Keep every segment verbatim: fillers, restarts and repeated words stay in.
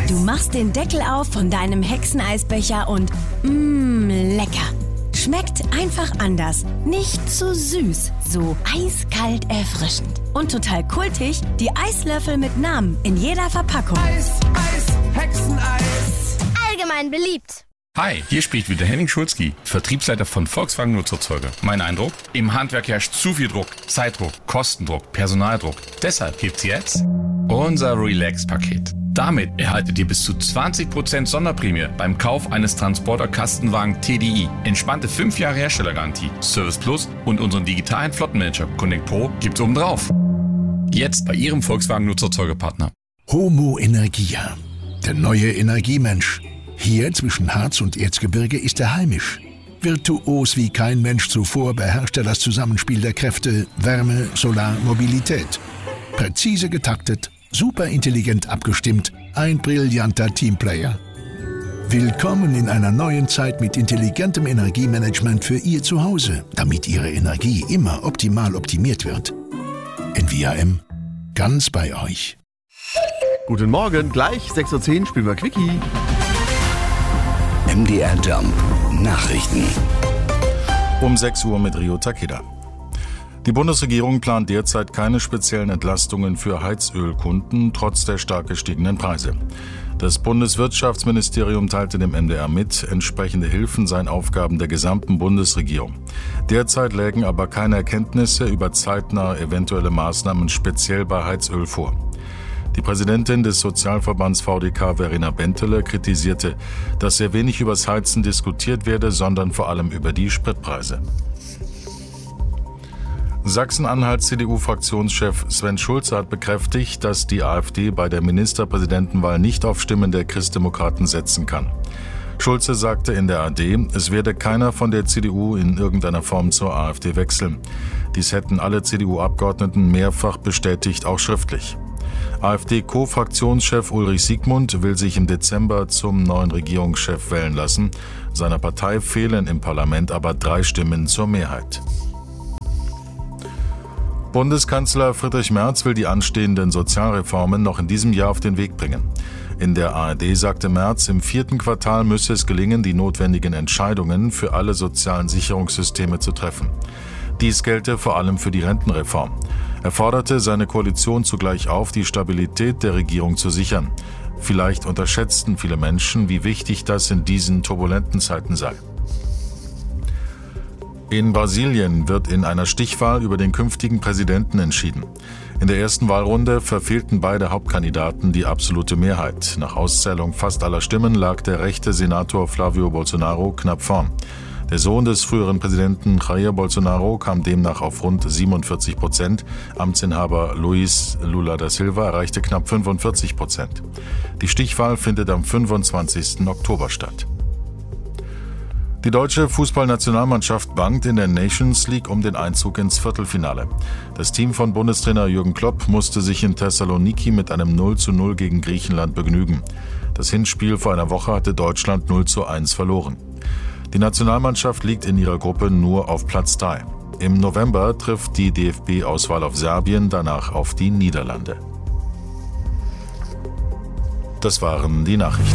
Du machst den Deckel auf von deinem Hexeneisbecher und mmm, lecker. Schmeckt einfach anders. Nicht zu süß, so eiskalt erfrischend. Und total kultig, die Eislöffel mit Namen in jeder Verpackung. Eis, Eis, Hexeneis. Allgemein beliebt. Hi, hier spricht wieder Henning Schulzki, Vertriebsleiter von Volkswagen Nutzerzeuger. Mein Eindruck? Im Handwerk herrscht zu viel Druck. Zeitdruck, Kostendruck, Personaldruck. Deshalb gibt's jetzt unser Relax-Paket. Damit erhaltet ihr bis zu zwanzig Prozent Sonderprämie beim Kauf eines Transporter-Kastenwagen T D I. Entspannte fünf Jahre Herstellergarantie, Service Plus und unseren digitalen Flottenmanager Connect Pro gibt's obendrauf. Jetzt bei Ihrem Volkswagen Nutzerzeugerpartner. Homo Energia, der neue Energiemensch. Hier zwischen Harz und Erzgebirge ist er heimisch. Virtuos wie kein Mensch zuvor beherrscht er das Zusammenspiel der Kräfte Wärme, Solar, Mobilität. Präzise getaktet, super intelligent abgestimmt, ein brillanter Teamplayer. Willkommen in einer neuen Zeit mit intelligentem Energiemanagement für Ihr Zuhause, damit Ihre Energie immer optimal optimiert wird. N V A M, ganz bei euch. Guten Morgen, gleich sechs Uhr zehn spielen wir Quickie. M D R Jump Nachrichten. Um sechs Uhr mit Rio Takeda. Die Bundesregierung plant derzeit keine speziellen Entlastungen für Heizölkunden, trotz der stark gestiegenen Preise. Das Bundeswirtschaftsministerium teilte dem M D R mit, entsprechende Hilfen seien Aufgaben der gesamten Bundesregierung. Derzeit lägen aber keine Erkenntnisse über zeitnahe eventuelle Maßnahmen speziell bei Heizöl vor. Die Präsidentin des Sozialverbands V D K, Verena Bentele, kritisierte, dass sehr wenig übers Heizen diskutiert werde, sondern vor allem über die Spritpreise. Sachsen-Anhalts C D U-Fraktionschef Sven Schulze hat bekräftigt, dass die AfD bei der Ministerpräsidentenwahl nicht auf Stimmen der Christdemokraten setzen kann. Schulze sagte in der A D, es werde keiner von der C D U in irgendeiner Form zur AfD wechseln. Dies hätten alle C D U-Abgeordneten mehrfach bestätigt, auch schriftlich. AfD-Co-Fraktionschef Ulrich Siegmund will sich im Dezember zum neuen Regierungschef wählen lassen. Seiner Partei fehlen im Parlament aber drei Stimmen zur Mehrheit. Bundeskanzler Friedrich Merz will die anstehenden Sozialreformen noch in diesem Jahr auf den Weg bringen. In der A R D sagte Merz, im vierten Quartal müsse es gelingen, die notwendigen Entscheidungen für alle sozialen Sicherungssysteme zu treffen. Dies gelte vor allem für die Rentenreform. Er forderte seine Koalition zugleich auf, die Stabilität der Regierung zu sichern. Vielleicht unterschätzten viele Menschen, wie wichtig das in diesen turbulenten Zeiten sei. In Brasilien wird in einer Stichwahl über den künftigen Präsidenten entschieden. In der ersten Wahlrunde verfehlten beide Hauptkandidaten die absolute Mehrheit. Nach Auszählung fast aller Stimmen lag der rechte Senator Flávio Bolsonaro knapp vorn. Der Sohn des früheren Präsidenten Jair Bolsonaro kam demnach auf rund siebenundvierzig Prozent. Amtsinhaber Luiz Lula da Silva erreichte knapp fünfundvierzig Prozent. Die Stichwahl findet am fünfundzwanzigsten Oktober statt. Die deutsche Fußballnationalmannschaft bangt in der Nations League um den Einzug ins Viertelfinale. Das Team von Bundestrainer Jürgen Klopp musste sich in Thessaloniki mit einem null zu null gegen Griechenland begnügen. Das Hinspiel vor einer Woche hatte Deutschland null zu eins verloren. Die Nationalmannschaft liegt in ihrer Gruppe nur auf Platz drei. Im November trifft die D F B-Auswahl auf Serbien, danach auf die Niederlande. Das waren die Nachrichten.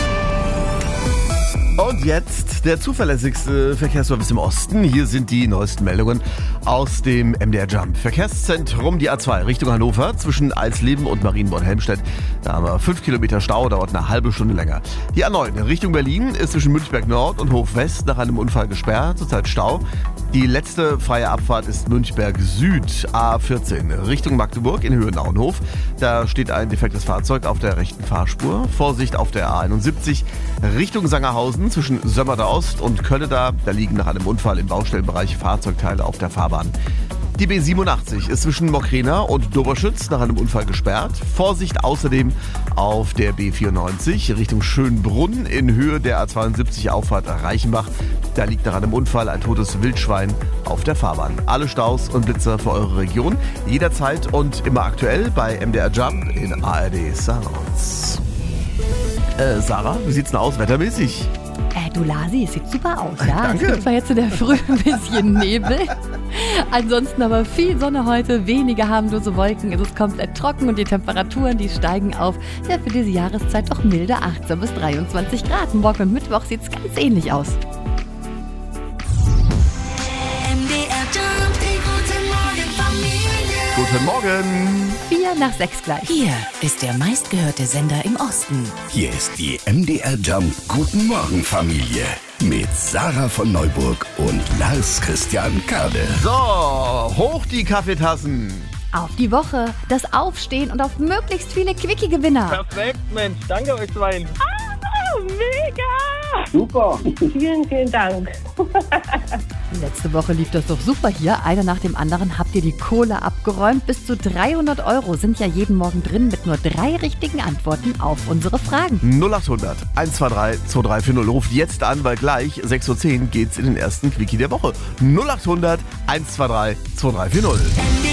Und jetzt der zuverlässigste Verkehrsservice im Osten. Hier sind die neuesten Meldungen aus dem M D R Jump. Verkehrszentrum, die A zwei Richtung Hannover zwischen Alsleben und Marienborn-Helmstedt. Da haben wir fünf Kilometer Stau, dauert eine halbe Stunde länger. Die A neun Richtung Berlin ist zwischen Münchberg Nord und Hof West nach einem Unfall gesperrt, zurzeit Stau. Die letzte freie Abfahrt ist Münchberg Süd, A vierzehn, Richtung Magdeburg in Höhe Naunhof. Da steht ein defektes Fahrzeug auf der rechten Fahrspur. Vorsicht auf der A einundsiebzig, Richtung Sangerhausen zwischen Sömmerda Ost und Kölleda. Da liegen nach einem Unfall im Baustellenbereich Fahrzeugteile auf der Fahrbahn. Die B siebenundachtzig ist zwischen Mokrena und Doberschütz nach einem Unfall gesperrt. Vorsicht außerdem auf der B vierundneunzig Richtung Schönbrunn in Höhe der A zweiundsiebzig Auffahrt Reichenbach. Da liegt nach einem Unfall ein totes Wildschwein auf der Fahrbahn. Alle Staus und Blitzer für eure Region jederzeit und immer aktuell bei M D R Jump in A R D Sounds. Äh, Sarah, wie sieht's denn aus wettermäßig? Äh, du Lasi, es sieht super aus, ja? Danke. Es gibt zwar jetzt in der Früh ein bisschen Nebel, Ansonsten aber viel Sonne heute, wenige harmlose Wolken, es ist komplett trocken und die Temperaturen, die steigen auf, ja, für diese Jahreszeit doch milde achtzehn bis dreiundzwanzig Grad. Morgen und Mittwoch sieht es ganz ähnlich aus. Guten Morgen. Vier nach sechs gleich. Hier ist der meistgehörte Sender im Osten. Hier ist die M D R Jump Guten Morgen Familie mit Sarah von Neuburg und Lars Christian Kade. So, hoch die Kaffeetassen. Auf die Woche, das Aufstehen und auf möglichst viele Quickie-Gewinner. Perfekt, Mensch. Danke euch zweien. Ah, mega! Super. Vielen, vielen Dank. Letzte Woche lief das doch super hier. Einer nach dem anderen habt ihr die Kohle abgeräumt. Bis zu dreihundert Euro sind ja jeden Morgen drin mit nur drei richtigen Antworten auf unsere Fragen. null acht hundert eins zwei drei zwei drei vier null. Ruft jetzt an, weil gleich sechs Uhr zehn geht's in den ersten Quickie der Woche. null acht hundert eins zwei drei zwei drei vier null.